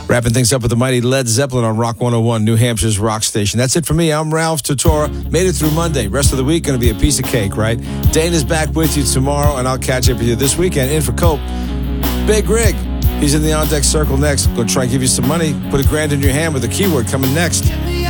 Wrapping things up with the mighty Led Zeppelin on Rock 101, New Hampshire's rock station. That's it for me. I'm Ralph Tortora. Made it through Monday. Rest of the week going to be a piece of cake, right? Dana's back with you tomorrow, and I'll catch up with you this weekend. In for Cope, Big Rig. He's in the on-deck circle next. Going to try and give you some money. Put $1,000 in your hand with a keyword coming next.